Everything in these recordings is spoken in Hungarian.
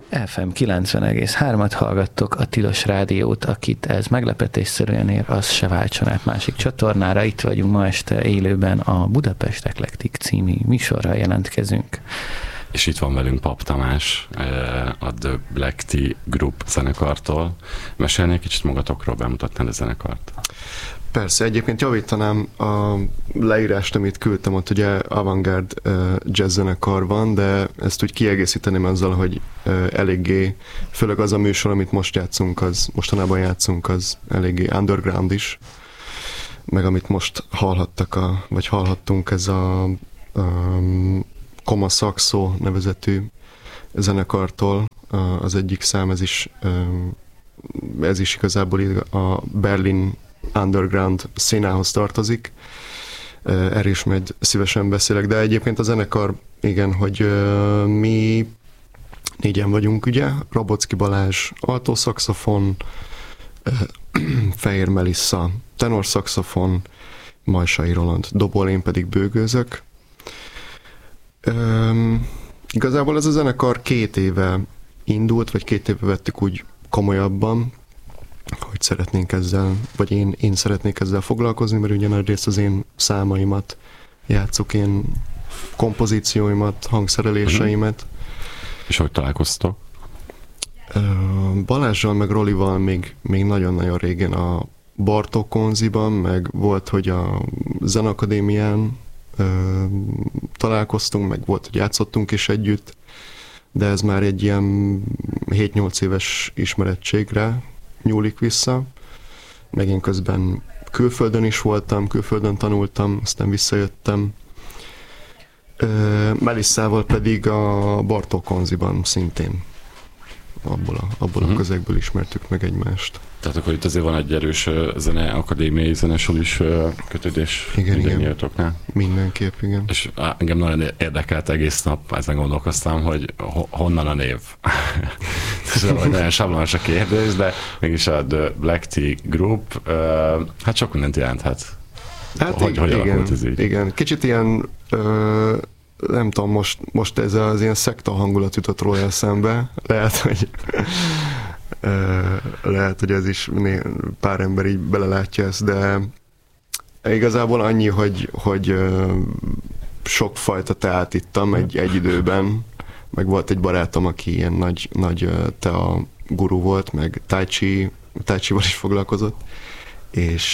FM 90,3-at hallgattok, a Tilos Rádiót, akit ez meglepetésszerűen ér, az se váltson át másik csatornára. Itt vagyunk ma este élőben, a Budapest Eclectic című műsorral jelentkezünk. És itt van velünk Pap Tamás, a The Black Tea Group zenekartól. Mesélnél kicsit magatokról, bemutatnád a zenekart? Persze, egyébként javítanám a leírást, amit küldtem, ott ugye avantgárd jazz zenekar van, de ezt úgy kiegészíteném azzal, hogy eléggé, főleg az a műsor, amit mostanában játszunk, az eléggé underground is, meg amit most hallhattunk, ez a Coma Saxo nevezetű zenekartól, az egyik szám, ez is igazából a Berlin underground színához tartozik. Erről is majd szívesen beszélek, de egyébként a zenekar, igen, hogy mi négyen vagyunk, ugye? Rabocki Balázs, altószaxofon, Fehér Melissa, tenorszaxofon, Majsai Roland, dobol, én pedig bőgőzök. Igazából ez a zenekar 2 éve indult, vagy 2 éve vettük úgy komolyabban, hogy szeretnénk ezzel, vagy én szeretnék ezzel foglalkozni, mert ugye nagyrészt az én számaimat játszok, én kompozícióimat, hangszereléseimet. És hogy találkoztok? Balázsral meg Rolival még nagyon-nagyon régen a Bartók Konziban, meg volt, hogy a Zenakadémián találkoztunk, meg volt, hogy játszottunk is együtt, de ez már egy ilyen 7-8 éves ismerettségre nyúlik vissza. Meg én közben külföldön is voltam, külföldön tanultam, aztán visszajöttem. Melissával pedig a Bartók Konziban szintén abból a közegből ismertük meg egymást. Tehát akkor itt azért van egy erős akadémiai zenesulis kötődés mindennyiatoknál. Mindenképp, igen. És engem nagyon érdekelt egész nap, ezen gondolkoztam, hogy honnan a név. Ez nagyon sablonos a kérdés, de mégis a The Black Tea Group, hát sok mindent jelenthet. Hát hogy alakult ez így? Igen, kicsit ilyen nem tudom, most ez az ilyen szekta hangulat jutott róla eszembe. Lehet, hogy ez is pár ember így belelátja ezt, de igazából annyi, hogy sokfajta teát ittam egy időben, meg volt egy barátom, aki ilyen nagy tea guru volt, meg tai chi-val is foglalkozott, és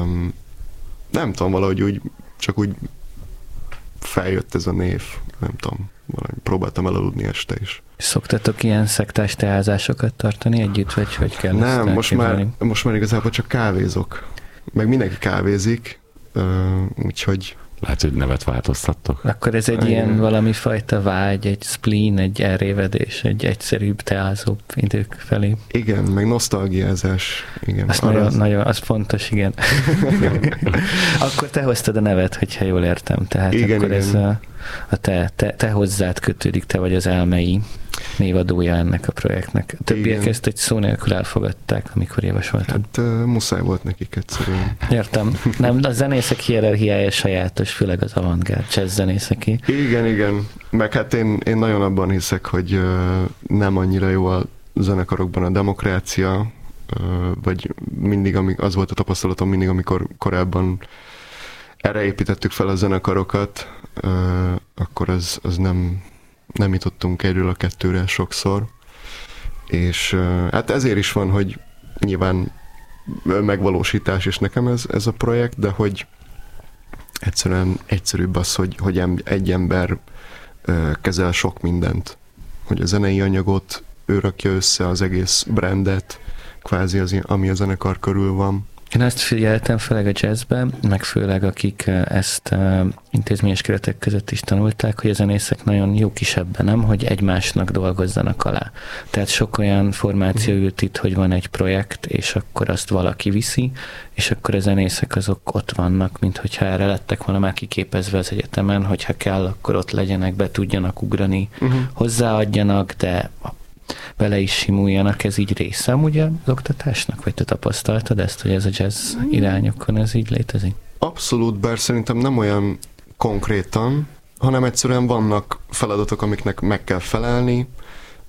nem tudom, valahogy csak úgy feljött ez a név, nem tudom, próbáltam elaludni este is. Szoktatok ilyen szektás teázásokat tartani együtt, vagy hogy kell? Nem, most már igazából csak kávézok. Meg mindenki kávézik, úgyhogy... Lehet, hogy nevet változtattok. Akkor ez egy ilyen valami fajta vágy, egy spleen, egy elrévedés, egy egyszerűbb, teázóbb idők felé. Igen, meg nosztalgiázás. Igen. Az fontos, igen. Akkor te hoztad a nevet, hogyha jól értem. Tehát igen, akkor igen. Ez te hozzád kötődik, te vagy az elmei névadója ennek a projektnek. A többiek ezt egy szó nélkül elfogadták, amikor javasoltad. Hát muszáj volt nekik egyszerűen. Értem. Nem, a zenészek hierarchiája sajátos, főleg az avantgárd jazz zenészeké. Igen. Meg hát én nagyon abban hiszek, hogy nem annyira jó a zenekarokban a demokrácia, vagy mindig, az volt a tapasztalatom mindig, amikor korábban erre építettük fel a zenekarokat, akkor az nem jutottunk egyről a kettőre sokszor, és hát ezért is van, hogy nyilván megvalósítás is nekem ez a projekt, de hogy egyszerűen egyszerűbb az, hogy egy ember kezel sok mindent, hogy a zenei anyagot ő rakja össze, az egész brandet, kvázi ami a zenekar körül van. Én azt figyeltem főleg a jazzben, meg főleg akik ezt intézményes keretek között is tanulták, hogy a zenészek nagyon jók is ebben, nem? Hogy egymásnak dolgozzanak alá. Tehát sok olyan formáció ült itt, hogy van egy projekt, és akkor azt valaki viszi, és akkor a zenészek azok ott vannak, mint hogyha erre lettek volna már kiképezve az egyetemen, hogyha kell, akkor ott legyenek, be tudjanak ugrani, hozzáadjanak, de bele is simuljanak, ez így része ugye az oktatásnak? Vagy te tapasztaltad ezt, hogy ez a jazz irányokon ez így létezik? Abszolút, bár szerintem nem olyan konkrétan, hanem egyszerűen vannak feladatok, amiknek meg kell felelni.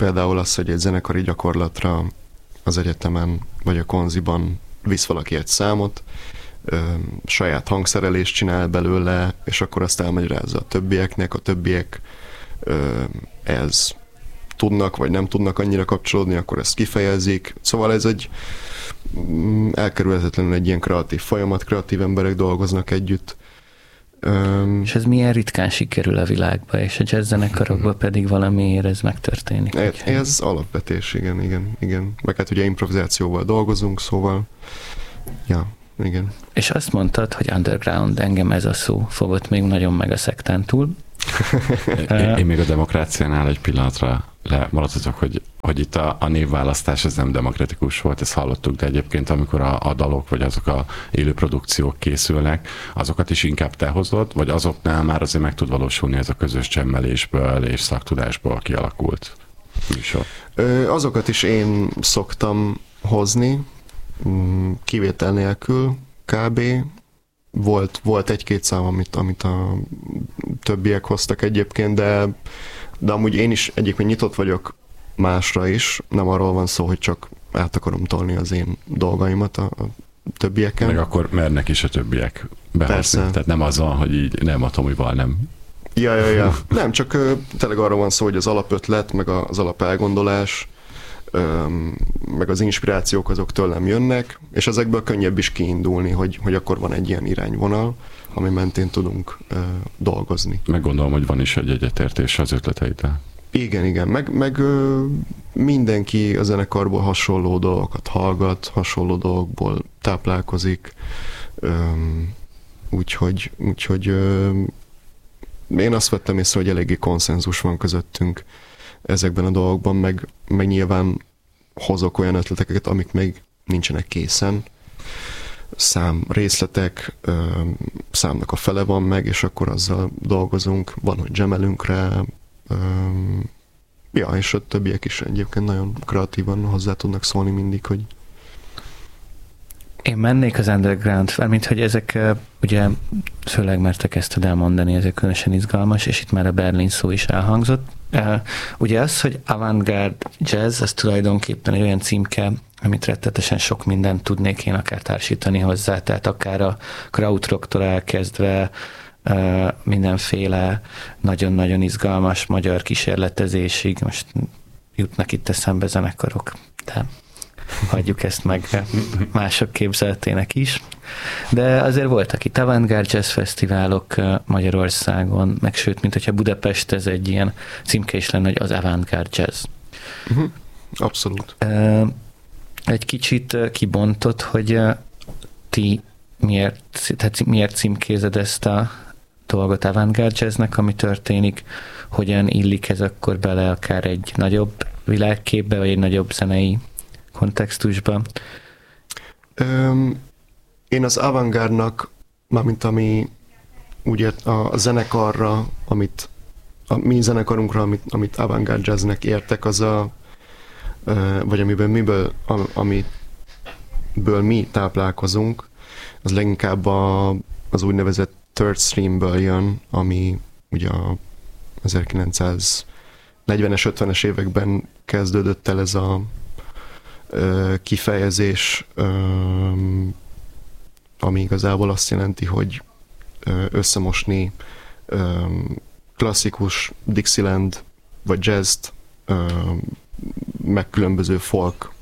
például az, hogy egy zenekari gyakorlatra az egyetemen vagy a konziban visz valaki egy számot, saját hangszerelést csinál belőle, és akkor azt elmagyarázza a többieknek, a többiek ez tudnak, vagy nem tudnak annyira kapcsolódni, akkor ezt kifejezik. Szóval ez egy elkerülhetetlenül egy ilyen kreatív folyamat, kreatív emberek dolgoznak együtt. És ez milyen ritkán sikerül a világba, és a jazz zenekarokban pedig valamiért ez megtörténik. Ez alapvetés, igen. Meg hát ugye improvizációval dolgozunk, szóval ja, igen. És azt mondtad, hogy underground, engem ez a szó fogott még nagyon meg a szektán túl. Én még a demokráciánál egy pillanatra lemaradhatok, hogy itt a névválasztás ez nem demokratikus volt, ezt hallottuk, de egyébként amikor a dalok vagy azok a élő produkciók készülnek, azokat is inkább te hozod, vagy azoknál már azért meg tud valósulni ez a közös csemmelésből és szaktudásból kialakult műsor? Azokat is én szoktam hozni, kivétel nélkül kb. Volt egy-két szám, amit a többiek hoztak egyébként, de amúgy én is egyébként nyitott vagyok másra is, nem arról van szó, hogy csak át akarom tolni az én dolgaimat a többieken. Meg akkor mernek is a többiek behozni. Persze. Tehát nem az van, hogy így nem a Tomival, nem. Ja. Nem, csak tényleg arról van szó, hogy az alapötlet, meg az alapelgondolás, meg az inspirációk azok tőlem jönnek, és ezekből könnyebb is kiindulni, hogy akkor van egy ilyen irányvonal, ami mentén tudunk dolgozni. Meg gondolom, hogy van is egy egyetértés az ötleteiddel. Igen, meg mindenki a zenekarból hasonló dolgokat hallgat, hasonló dolgokból táplálkozik, úgyhogy én azt vettem észre, hogy eléggé konszenzus van közöttünk ezekben a dolgokban, meg nyilván hozok olyan ötleteket, amik még nincsenek készen. Szám részletek, számnak a fele van meg, és akkor azzal dolgozunk, van, hogy jamelünk rá, és a többiek is egyébként nagyon kreatívan hozzá tudnak szólni mindig, hogy én mennék az underground, mint hogy ezek ugye főleg mert te kezdted elmondani, ezek különösen izgalmas, és itt már a Berlin szó is elhangzott. Ugye az, hogy avantgárd jazz, az tulajdonképpen egy olyan címke, amit rettetesen sok mindent tudnék én akár társítani hozzá, tehát akár a krautrocktól elkezdve mindenféle nagyon-nagyon izgalmas magyar kísérletezésig, most jutnak itt eszembe zenekarok, de hagyjuk ezt meg mások képzeletének is. De azért voltak itt avantgárd jazz fesztiválok Magyarországon, meg sőt, mint hogyha Budapest ez egy ilyen címke is lenne, hogy az avantgárd jazz. Abszolút. Egy kicsit kibontott, hogy ti miért címkézed ezt a dolgot avantgárd jazznek, ami történik, hogyan illik ez akkor bele akár egy nagyobb világképbe, vagy egy nagyobb zenei kontextusban? Én az avantgárdnak, mármint ami ugye a zenekarra, a mi zenekarunkra, amit avantgárd jazznek értek, az vagy amiből mi táplálkozunk, az leginkább az úgynevezett third streamből jön, ami ugye a 1940-es, 50-es években kezdődött el ez a kifejezés, ami igazából azt jelenti, hogy összemosni klasszikus Dixieland vagy jazzt, meg különböző folk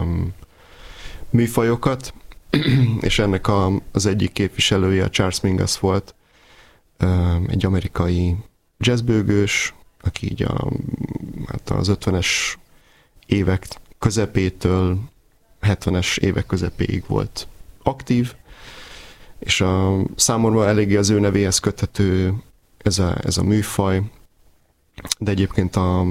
műfajokat, és ennek az egyik képviselője a Charles Mingus volt, egy amerikai jazzbőgős, aki így az 50-es évek közepétől 70-es évek közepéig volt aktív, és számomra eléggé az ő nevéhez köthető ez a műfaj, de egyébként a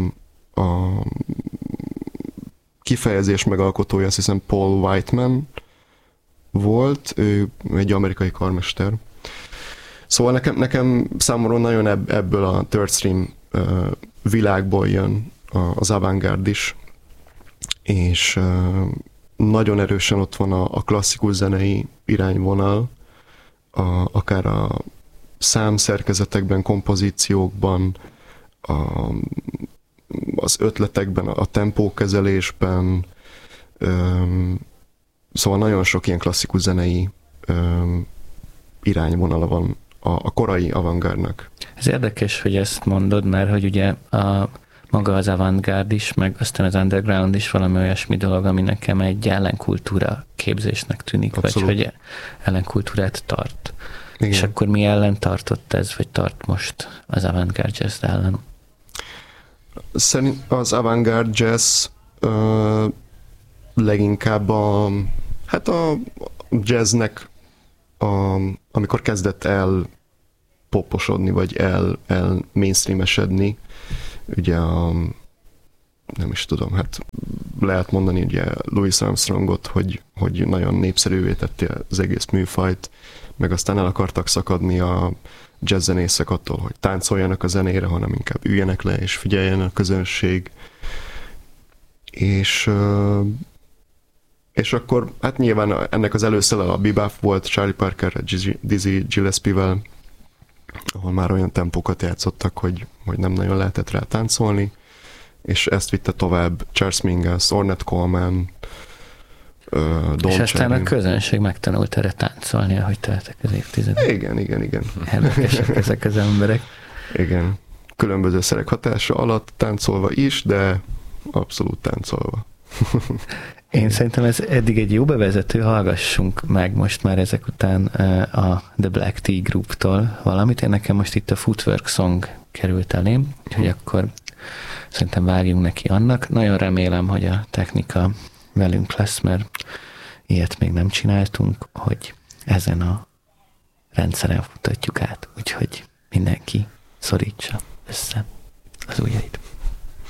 kifejezés megalkotója azt hiszem Paul Whiteman volt, ő egy amerikai karmester. Szóval nekem számomra nagyon ebből a third stream világból jön az avantgárd is, és nagyon erősen ott van a klasszikus zenei irányvonal, akár a számszerkezetekben, kompozíciókban, a az ötletekben, a tempókezelésben, szóval nagyon sok ilyen klasszikus zenei irányvonala van a korai avantgárdnak. Ez érdekes, hogy ezt mondod, mert hogy ugye maga az avantgárd is, meg aztán az underground is valami olyasmi dolog, ami nekem egy ellenkultúra képzésnek tűnik, abszolút. Vagy hogy ellenkultúrát tart. Igen. És akkor mi ellen tartott ez, vagy tart most az avantgárd jazz ellen? Szerint az avantgárd jazz leginkább a jazznek amikor kezdett el poposodni, vagy el mainstreamesedni, ugye nem is tudom, hát lehet mondani ugye Louis Armstrongot, hogy nagyon népszerűvé tette az egész műfajt, meg aztán el akartak szakadni a jazzzenészek attól, hogy táncoljanak a zenére, hanem inkább üljenek le és figyeljen a közönség. És akkor hát nyilván ennek az előszele a bebop volt Charlie Parker, Dizzy Gillespie-vel, ahol már olyan tempókat játszottak, hogy nem nagyon lehetett rá táncolni, és ezt vitte tovább Charles Mingus, Ornette Coleman, Don és aztán Cherry. a közönség megtanult erre táncolni, ahogy teltek az évtizedek. Igen. Érdekesek ezek az emberek. Igen. Különböző szerek hatása alatt táncolva is, de abszolút táncolva. Én szerintem ez eddig egy jó bevezető, hallgassunk meg most már ezek után a The Black Tea Group-tól valamit. Én nekem most itt a Footwork Song került elém, úgyhogy akkor szerintem vágjunk neki annak. Nagyon remélem, hogy a technika velünk lesz, mert ilyet még nem csináltunk, hogy ezen a rendszeren futatjuk át, úgyhogy mindenki szorítsa össze az ujjait.